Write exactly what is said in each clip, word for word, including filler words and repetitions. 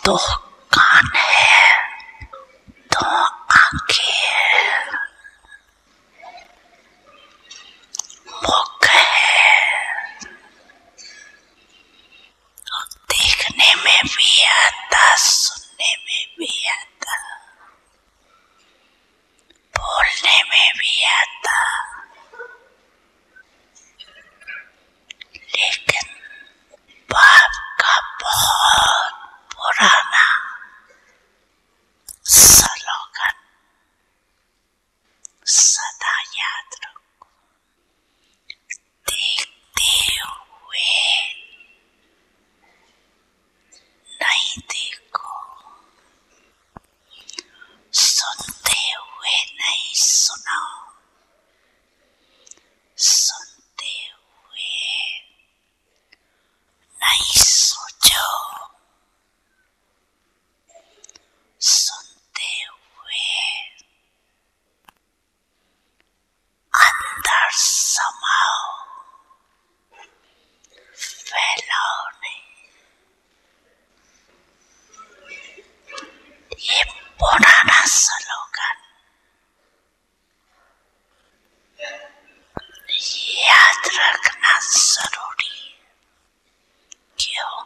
दो कान है, दो आंखें है, मुख है, देखने में भी आता, सुनने में भी आता, बोलने में भी आता, लेकिन बाप का बहुत पुराना स्लोगन सदा याद रखो, देखते हुए नहीं देखो, सुनते हुए नहीं सुनो, सुनते हुए नहीं सोचो, सुनते हुए अंदर समाओ, फैलाओ नहीं। ये पुराना स्लोगन याद रखना जरूरी है। क्यों?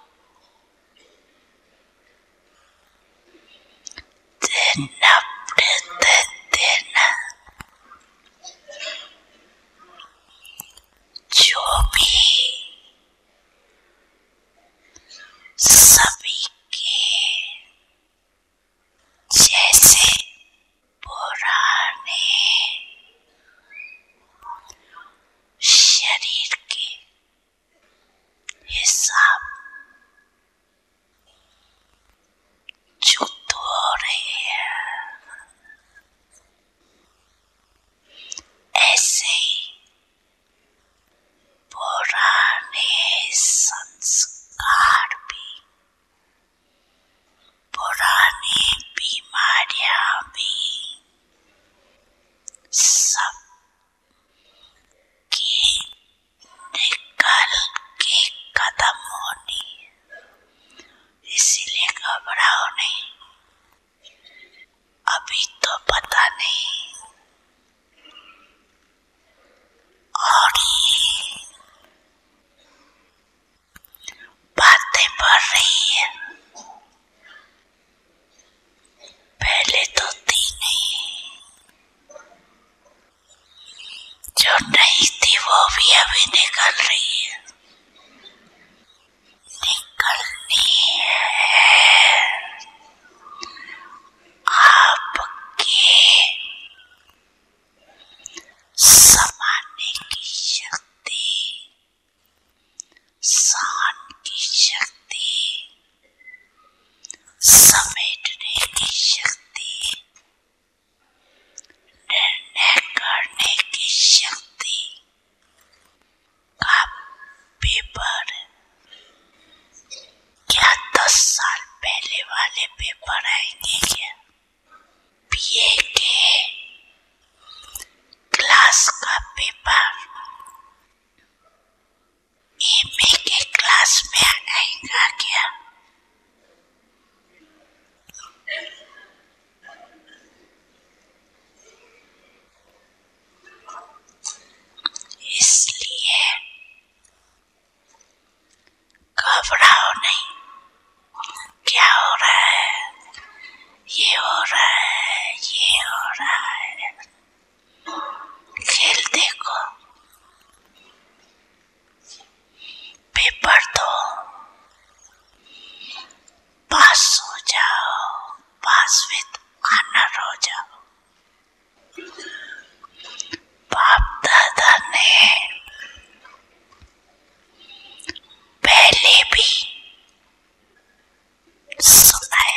दिन प्रतिदिन जो भी सभी के जैसे पुराने शरीर के हिसाब जो धो रहे हैं, ऐसे ही पुराने संस्कार भी, पुरानी बीमारियां भी सब की निकल के खत्म होनी, इसीलिए घबराओ नहीं। अभी तो पता नहीं, और बातें बढ़ रही है, पहले तो थी नहीं, जो नहीं थी वो भी अभी निकल रही है।